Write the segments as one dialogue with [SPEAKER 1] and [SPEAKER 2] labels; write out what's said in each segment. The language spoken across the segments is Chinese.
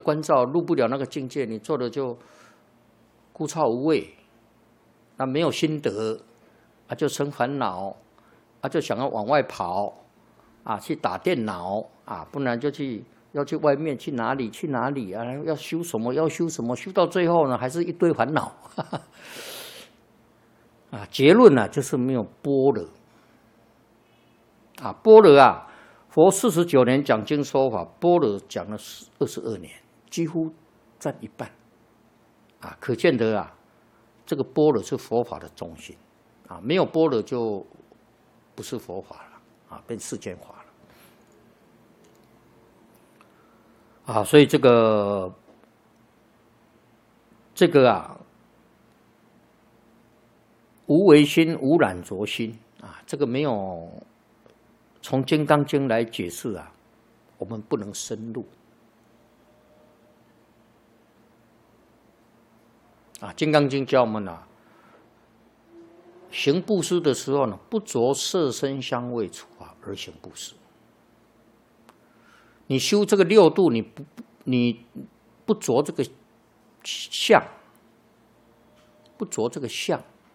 [SPEAKER 1] 关照入不了那个境界，你做的就枯燥无味，那没有心得啊，就生烦恼啊，就想要往外跑啊，去打电脑啊，不然就要去外面去哪里啊，要修什么修到最后呢，还是一堆烦恼啊。结论呢，就是没有般若啊，般若啊，佛49年讲经说法，般若讲了22年，几乎占一半啊，可见得啊，这个般若是佛法的中心啊，没有般若就不是佛法了啊，变世间法了啊，所以这个啊，无为心，无染着心啊，这个没有从《金刚经》来解释啊，我们不能深入啊，《金刚经》教我们啊，行布施的时候呢，不着色身香味触法而行布施。你修这个六度，你不着这个相，不着这个相，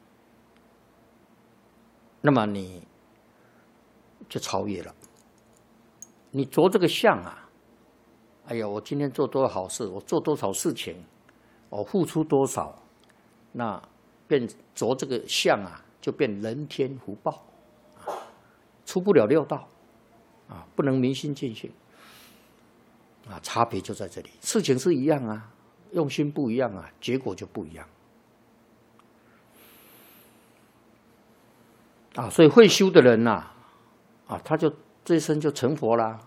[SPEAKER 1] 那么你就超越了。你着这个相啊，哎呀，我今天做多少好事，我做多少事情，我付出多少，那变着这个相啊，就变人天福报啊，出不了六道啊，不能明心见性啊，差别就在这里。事情是一样啊，用心不一样啊，结果就不一样啊。所以会修的人呐，啊，他就这一生就成佛啦，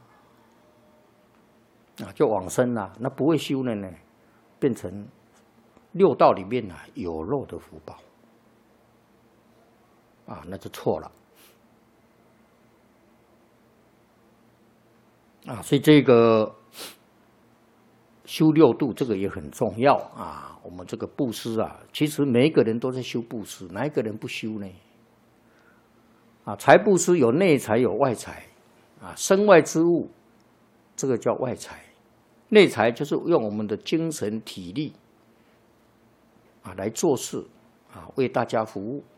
[SPEAKER 1] 啊，就往生啦。那不会修的呢，变成六道里面啊有漏的福报啊，那就错了啊。所以这个修六度这个也很重要啊。我们这个布施啊，其实每一个人都在修布施，哪一个人不修呢？啊，财布施有内财有外财啊，身外之物，这个叫外财。内财就是用我们的精神体力啊来做事啊，为大家服务，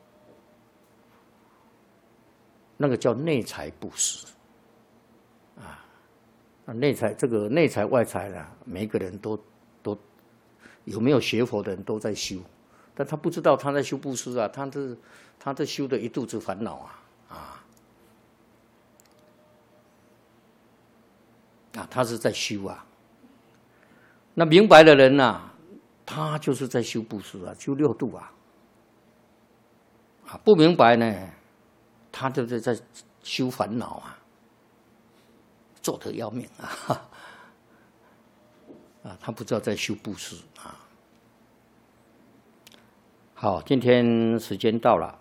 [SPEAKER 1] 那个叫内财布施啊。内财这个内财外财呢，每个人都有没有学佛的人都在修，但他不知道他在修布施啊，他这修的一肚子烦恼啊，他是在修啊。那明白的人啊，他就是在修布施啊，修六度啊。啊，不明白呢，他就是在修烦恼啊，做得要命啊，啊，他不知道在修布施啊。好，今天时间到了。